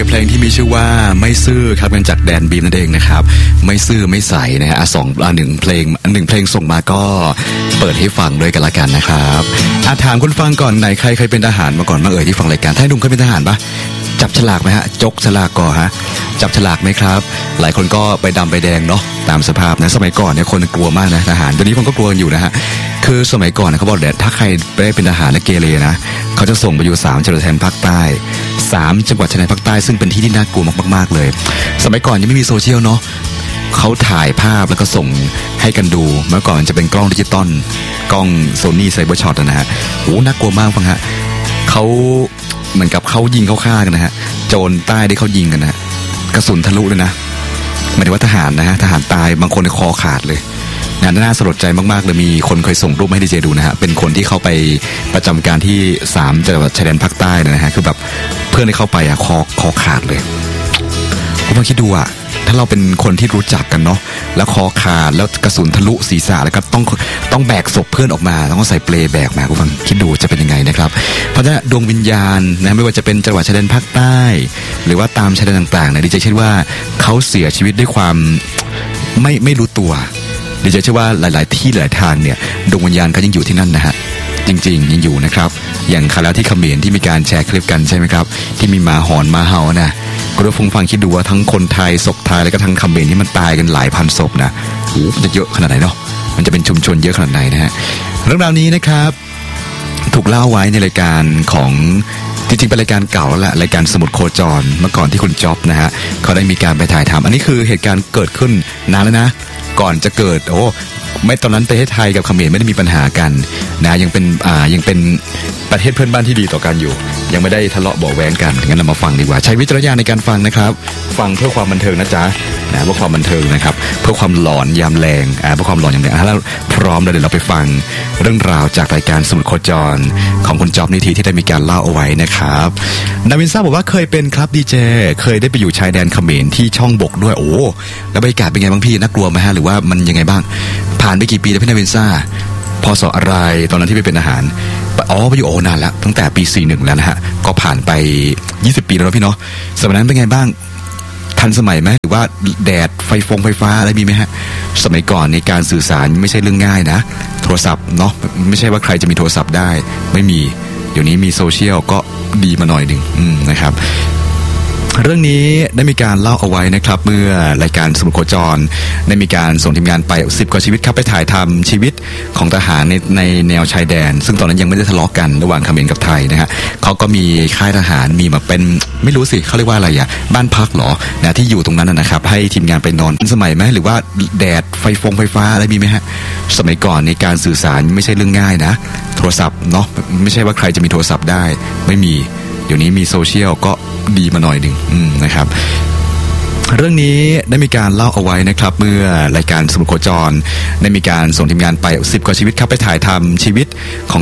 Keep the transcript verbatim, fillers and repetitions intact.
เพลงที่มีชื่อว่าไม่ซื่อครับเป็นจากแดนบีมนั่นเองนะครับไม่ซื่อไม่ใสนะฮะสองอ่าหนึ่งเพลงหนึ่งเพลงส่งมาก็เปิดให้ฟังด้วยกันละกันนะครับอาถามคุณฟังก่อนไหนใครเคยเป็นทหารมาก่อนมาเอ่ยที่ฟังรายการท่านหนุ่มเคยเป็นทหารปะจับฉลากไหมฮะจกฉลากก่อฮะจับฉลากไหมครับหลายคนก็ไปดำไปแดงเนาะตามสภาพนะสมัยก่อนเนี่ยคนกลัวมากนะทหารตอนนี้คนก็กลัวกันอยู่นะฮะคือสมัยก่อนนะเขาบอกเด็ดถ้าใครไปได้เป็นทหารและเกเรนะเขาจะส่งไปอยู่สามจังหวัดชายแดนภาคใต้สามจังหวัดชายแดนภาคใต้ซึ่งเป็นที่ที่น่ากลัวมากๆเลยสมัยก่อนยังไม่มีโซเชียลเนาะเขาถ่ายภาพแล้วก็ส่งให้กันดูเมื่อก่อนจะเป็นกล้องดิจิตอลกล้องโซนี่ไซเบอร์ช็อตนะฮะโอ้น่ากลัวมากฟังฮะเขาเหมือนกับเขายิงเขาฆ่ากันนะฮะโจรใต้ที่เขายิงกันนะกระสุนทะลุเลยนะหมายถึงว่าทหารนะฮะทหารตายบางคนในคอขาดเลยนะน่าสลดใจมากๆเลยมีคนเคยส่งรูปให้ดีเจดูนะฮะเป็นคนที่เขาไปประจำการที่สามจังหวัดชายแดนภาคใต้นะฮะคือแบบเพื่อนที่เข้าไปอะคอคอขาดเลยผมมาคิดดูอะถ้าเราเป็นคนที่รู้จักกันเนาะแล้วคอขาดแล้วกระสุนทะลุศีรษะแล้วก็ต้องต้องแบกศพเพื่อนออกมาต้องใส่เปลแบกมาคุณฟังคิดดูจะเป็นยังไงนะครับเพราะฉะนั้นดวงวิญญาณนะไม่ว่าจะเป็นจังหวัดชายแดนภาคใต้หรือว่าตามชายแดนต่างๆเนี่ยดิฉันเชื่อว่าเขาเสียชีวิตด้วยความไม่ไม่รู้ตัวดิฉันเชื่อว่าหลายๆที่หลายทางเนี่ยดวงวิญญาณเขายังอยู่ที่นั่นนะฮะจริงๆยังอยู่นะครับอย่างคราวแล้วที่เขมรที่มีการแชร์คลิปกันใช่ไหมครับที่มีหมาหอนหมาเห่านะก็ได้ฟังฟังคิดดูว่าทั้งคนไทยศพไทยแล้วก็ทั้งเขมรที่มันตายกันหลายพันศพนะโอ้มันจะเยอะขนาดไหนเนาะมันจะเป็นชุมชนเยอะขนาดไหนนะฮะเรื่องราวนี้นะครับถูกเล่าไว้ในรายการของจริงๆเป็นรายการเก่าแล้วแหละรายการสมุดโคจรเมื่อก่อนที่คุณจ๊อบนะฮะเขาได้มีการไปถ่ายทำอันนี้คือเหตุการณ์เกิดขึ้นนานแล้วนะก่อนจะเกิดโอ้ไม่ตอนนั้นประเทศไทยกับเขมรไม่ได้มีปัญหากันนะยังเป็นอ่ายังเป็นประเทศเพื่อนบ้านที่ดีต่อกันอยู่ยังไม่ได้ทะเลาะเบาะแว้งกันงั้นเรามาฟังดีกว่าใช้วิจารณญาณในการฟังนะครับฟังเพื่อความบันเทิงนะจ๊ะนะเพื่อความบันเทิงนะครับเพื่อความหลอนยามแรงอ่าเพื่อความหลอนยามแรงถ้าเราพร้อมแล้วเดี๋ยวเราไปฟังเรื่องราวจากรายการสมุดโคจรของคุณจ๊อบนิธิที่ได้มีการเล่าเอาไว้นะครับนาวินซ่าบอกว่าเคยเป็นครับดีเจเคยได้ไปอยู่ชายแดนเขมรที่ช่องบกด้วยโอ้แล้วบรรยากาศเป็นไงบ้างพี่น่ากลัวไหมฮะหรือว่ามันยังไงบ้างผ่านไปกี่ปีแล้วพี่นาวินซ่าพศอะไรตอนนั้นที่ไปเป็นอาหารอ๋อไปอยู่โอนานแล้วตั้งแต่ปีสี่สิบแล้วนะฮะก็ผ่านไปยี่สิบปีแล้วพี่เนาะสมัยนั้นเป็นไงบ้างทันสมัยไหมหรือว่าแดดไฟฟงไฟฟ้าอะไรมีไหมฮะสมัยก่อนในการสื่อสารไม่ใช่เรื่องง่ายนะโทรศัพท์เนาะไม่ใช่ว่าใครจะมีโทรศัพท์ได้ไม่มีเดี๋ยวนี้มีโซเชียลก็ดีมาหน่อยหนึ่งนะครับเรื่องนี้ได้มีการเล่าเอาไว้นะครับเมื่อรายการสมุดโคจรได้มีการส่งทีมงานไปสิบกว่าชีวิตครับไปถ่ายทำชีวิตของทหารในในแนวชายแดนซึ่งตอนนั้นยังไม่ได้ทะเลาะกันระหว่างเขมรกับไทยนะฮะเขาก็มีค่ายทหารมีมาเป็นไม่รู้สิเขาเรียกว่าอะไรอ่ะบ้านพักหรอนะที่อยู่ตรงนั้นนะครับให้ทีมงานไปนอนสมัยไหมหรือว่าแดดไฟฟงไฟฟ้าอะไรมีไหมฮะสมัยก่อนในการสื่อสารไม่ใช่เรื่องง่ายนะโทรศัพท์เนาะไม่ใช่ว่าใครจะมีโทรศัพท์ได้ไม่มีเดี๋ยวนี้มีโซเชียลก็ดีมาหน่อยหนึ่งนะครับเรื่องนี้ได้มีการเล่าเอาไว้นะครับเมื่อรายการสมุดโคจรได้มีการส่งทีมงานไปสิบกว่าชีวิตครับไปถ่ายทำชีวิตของ